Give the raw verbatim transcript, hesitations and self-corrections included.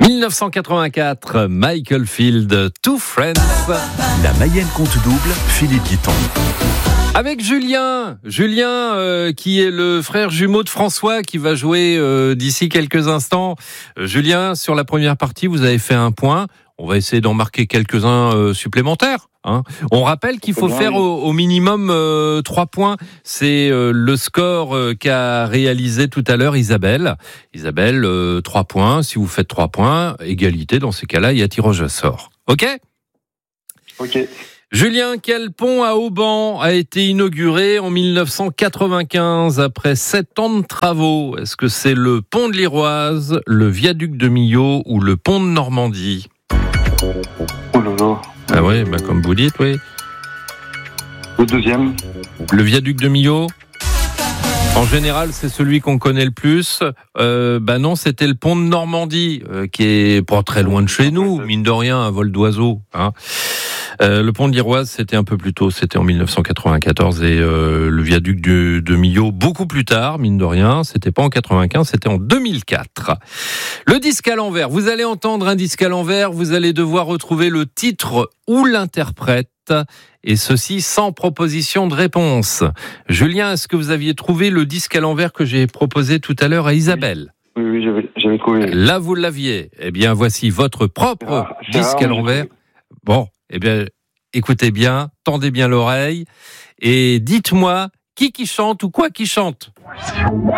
dix-neuf cent quatre-vingt-quatre, Michael Field, Two Friends. La Mayenne compte double, Philippe Guiton. Avec Julien, Julien euh, qui est le frère jumeau de François qui va jouer euh, d'ici quelques instants. Euh, Julien, sur la première partie, vous avez fait un point. On va essayer d'en marquer quelques-uns euh, supplémentaires. Hein. On rappelle qu'il faut faire au, au minimum euh, trois points. C'est euh, le score euh, qu'a réalisé tout à l'heure Isabelle. Isabelle, euh, trois points. Si vous faites trois points, égalité. Dans ces cas-là, il y a tirage à sort. Ok ? Ok. Julien, quel pont à Auban a été inauguré en dix-neuf cent quatre-vingt-quinze après sept ans de travaux ? Est-ce que c'est le pont de l'Iroise, le viaduc de Millau ou le pont de Normandie ? Oh là là. Ah oui, bah comme vous dites, oui. Le deuxième. Le viaduc de Millau ? En général, c'est celui qu'on connaît le plus. Euh, bah non, c'était le pont de Normandie, euh, qui est pas très loin de chez nous, mine de rien, un vol d'oiseau. Hein. Euh, le pont de l'Iroise, c'était un peu plus tôt, c'était en dix-neuf cent quatre-vingt-quatorze, et euh, le viaduc de, de Millau, beaucoup plus tard, mine de rien, c'était pas en quatre-vingt-quinze, c'était en deux mille quatre. Le disque à l'envers, vous allez entendre un disque à l'envers, vous allez devoir retrouver le titre ou l'interprète, et ceci sans proposition de réponse. Julien, est-ce que vous aviez trouvé le disque à l'envers que j'ai proposé tout à l'heure à Isabelle ? Oui, oui, j'avais, j'avais trouvé. Là, vous l'aviez. Eh bien, voici votre propre Ah, disque à l'envers. Bon, eh bien, écoutez bien, tendez bien l'oreille et dites-moi qui qui chante ou quoi qui chante.